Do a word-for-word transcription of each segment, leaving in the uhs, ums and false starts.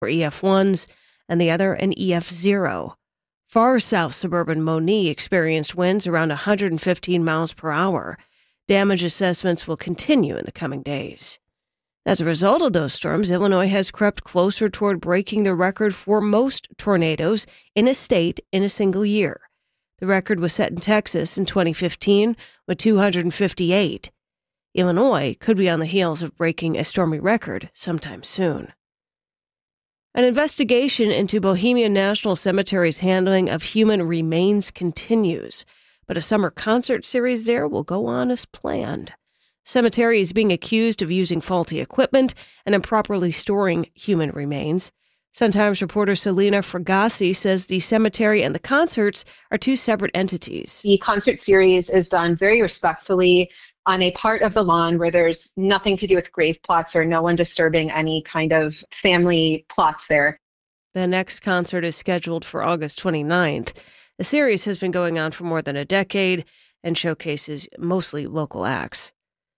for E F ones and the other an E F zero. Far south suburban Moni experienced winds around one hundred fifteen miles per hour. Damage assessments will continue in the coming days. As a result of those storms, Illinois has crept closer toward breaking the record for most tornadoes in a state in a single year. The record was set in Texas in twenty fifteen with two hundred fifty-eight. Illinois could be on the heels of breaking a stormy record sometime soon. An investigation into Bohemian National Cemetery's handling of human remains continues, but a summer concert series there will go on as planned. Cemetery is being accused of using faulty equipment and improperly storing human remains. Sun-Times reporter Selena Fragasi says the cemetery and the concerts are two separate entities. The concert series is done very respectfully on a part of the lawn where there's nothing to do with grave plots or no one disturbing any kind of family plots there. The next concert is scheduled for August twenty-ninth. The series has been going on for more than a decade and showcases mostly local acts.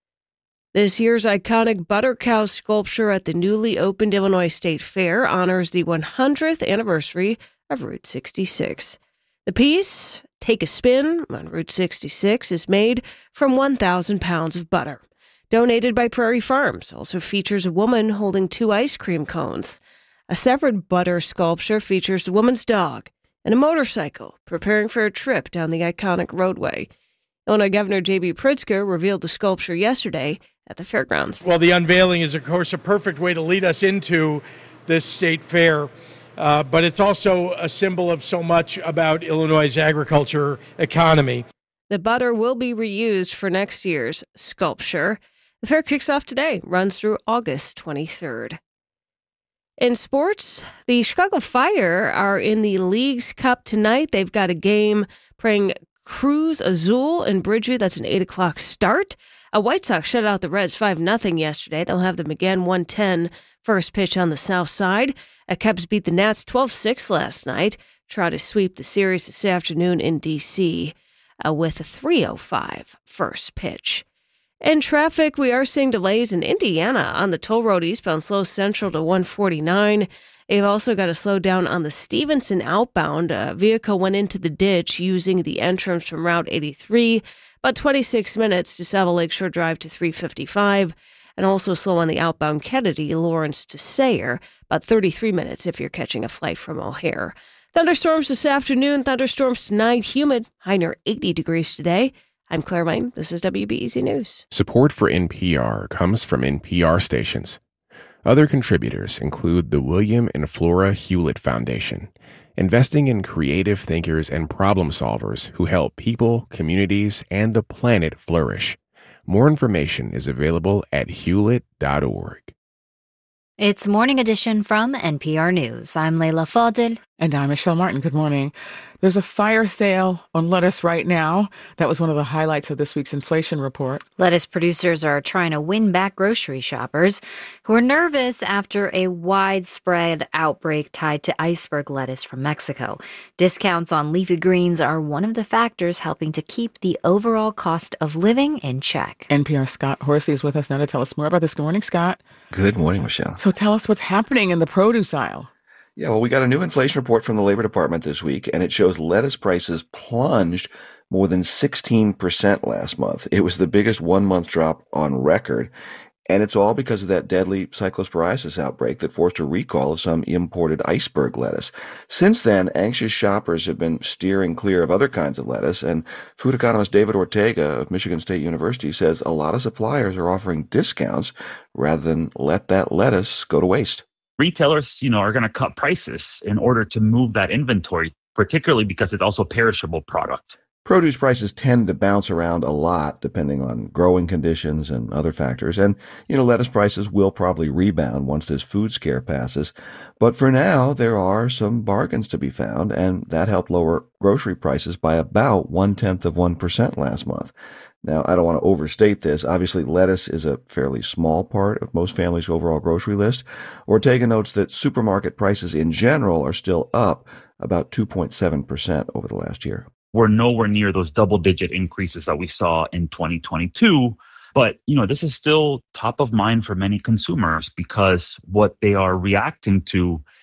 This year's iconic butter cow sculpture at the newly opened Illinois State Fair honors the one hundredth anniversary of Route sixty-six. The piece, Take a Spin on Route sixty-six, is made from one thousand pounds of butter. Donated by Prairie Farms, also features a woman holding two ice cream cones. A separate butter sculpture features a woman's dog and a motorcycle preparing for a trip down the iconic roadway. Illinois Governor J B. Pritzker revealed the sculpture yesterday at the fairgrounds. Well, the unveiling is, of course, a perfect way to lead us into this state fair, uh, but it's also a symbol of so much about Illinois' agriculture economy. The butter will be reused for next year's sculpture. The fair kicks off today, runs through August twenty-third. In sports, the Chicago Fire are in the Leagues Cup tonight. They've got a game playing Cruz Azul in Bridgeview. That's an eight o'clock start. A White Sox shut out the Reds five nothing yesterday. They'll have them again one ten first pitch on the south side. Uh, Cubs beat the Nats twelve six last night. Try to sweep the series this afternoon in D C uh, with a three oh five first pitch. In traffic, we are seeing delays in Indiana on the toll road eastbound Slow Central to one forty-nine. They've also got to slow down on the Stevenson outbound. A vehicle went into the ditch using the entrance from Route eighty-three. About twenty-six minutes to Savile Lakeshore Drive to three fifty-five. And also slow on the outbound Kennedy, Lawrence to Sayre. About thirty-three minutes if you're catching a flight from O'Hare. Thunderstorms this afternoon, thunderstorms tonight, humid, high near eighty degrees today. I'm Claire Wayne. This is W B E Z News. Support for N P R comes from N P R stations. Other contributors include the William and Flora Hewlett Foundation, investing in creative thinkers and problem solvers who help people, communities, and the planet flourish. More information is available at hewlett dot org. It's Morning Edition from N P R News. I'm Leila Fadel. And I'm Michelle Martin. Good morning. There's a fire sale on lettuce right now. That was one of the highlights of this week's inflation report. Lettuce producers are trying to win back grocery shoppers who are nervous after a widespread outbreak tied to iceberg lettuce from Mexico. Discounts on leafy greens are one of the factors helping to keep the overall cost of living in check. N P R's Scott Horsey is with us now to tell us more about this. Good morning, Scott. Good morning, Michelle. So tell us what's happening in the produce aisle. Yeah, well, we got a new inflation report from the Labor Department this week, and it shows lettuce prices plunged more than sixteen percent last month. It was the biggest one-month drop on record, and it's all because of that deadly cyclosporiasis outbreak that forced a recall of some imported iceberg lettuce. Since then, anxious shoppers have been steering clear of other kinds of lettuce, and food economist David Ortega of Michigan State University says a lot of suppliers are offering discounts rather than let that lettuce go to waste. Retailers, you know, are going to cut prices in order to move that inventory, particularly because it's also perishable product. Produce prices tend to bounce around a lot depending on growing conditions and other factors. And, you know, lettuce prices will probably rebound once this food scare passes. But for now, there are some bargains to be found, and that helped lower grocery prices by about one-tenth of one percent last month. Now, I don't want to overstate this. Obviously, lettuce is a fairly small part of most families' overall grocery list. Ortega notes that supermarket prices in general are still up about two point seven percent over the last year. We're nowhere near those double-digit increases that we saw in twenty twenty-two, But, you know, this is still top of mind for many consumers because what they are reacting to